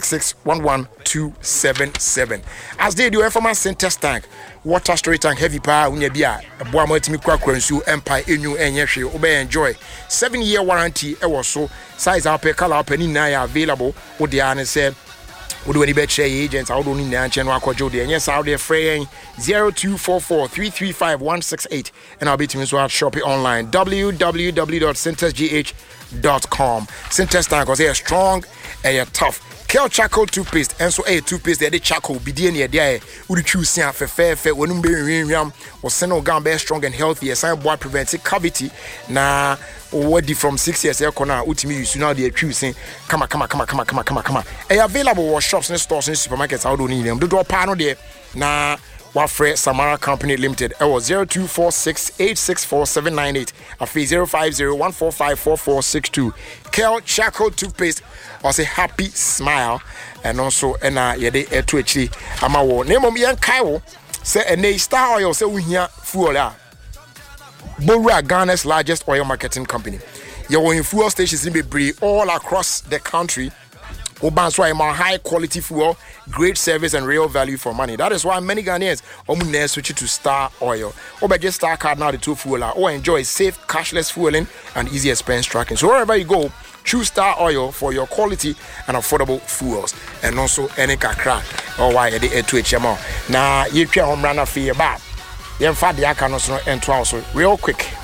066112277. As they do Information Center tank, water storage tank, heavy power, unya bia, boa multimi kwa kwensu, empire, enyu, enyeshe, ube enjoy. 7-year warranty, so size up, color up, any na available, what the honor said. Would any bet share agents? I don't need an channel. I call Jody. And yes, out there, fraying 0244-335-168. And I'll be to me so I'll shop it online. www.centersgh.com. Centers tank because they are strong and you're tough. Kel charcoal toothpaste and so a toothpaste they charcoal be the day would choose for fair when or send gum strong and healthy as boy prevents cavity na what from 6 years corner ultimately you now they choosing come on. Available was shops and stores and supermarkets out on them do panel there na Wafre Samara Company Limited. It was 0246-864-798. Afi 050-145-4462. Kel Charcoal Toothpaste was a happy smile. And also, yede to actually, amawo. Name of Yan Kaiwo say a Star Oil say we here fuel. Bora Ghana's largest oil marketing company. You're in fuel stations in Bebree all across the country. Oban's why more high quality fuel, great service and real value for money. That is why many Ghanaians switch to Star Oil. Or by just Star Card now the two fueler or enjoy safe cashless fueling and easy expense tracking. So wherever you go, choose Star Oil for your quality and affordable fuels. And also any kakra or why the to HMO. Now you can run a fee about. You have the account and also real quick.